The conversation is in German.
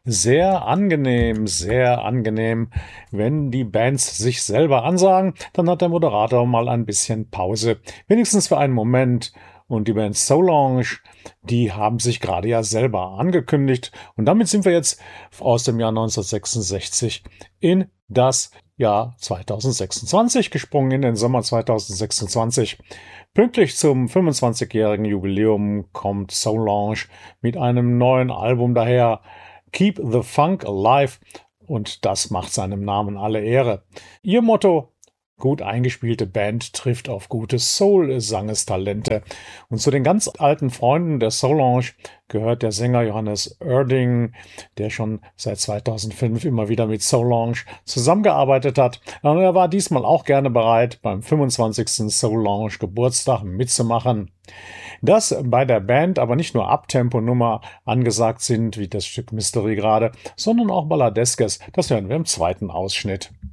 Sehr angenehm. Wenn die Bands sich selber ansagen, dann hat der Moderator mal ein bisschen Pause. Wenigstens für einen Moment. Und die Band Solange, die haben sich gerade ja selber angekündigt. Und damit sind wir jetzt aus dem Jahr 1966 in das Jahr 2026 gesprungen, in den Sommer 2026. Pünktlich zum 25-jährigen Jubiläum kommt Solange mit einem neuen Album daher. Keep the Funk Alive, und das macht seinem Namen alle Ehre. Ihr Motto: gut eingespielte Band trifft auf gute Soul-Sangestalente. Und zu den ganz alten Freunden der Solange gehört der Sänger Johannes Oerding, der schon seit 2005 immer wieder mit Solange zusammengearbeitet hat. Und er war diesmal auch gerne bereit, beim 25. Solange Geburtstag mitzumachen. Dass bei der Band aber nicht nur Uptempo-Nummer angesagt sind, wie das Stück Mystery gerade, sondern auch Balladeskes. Das hören wir im zweiten Ausschnitt.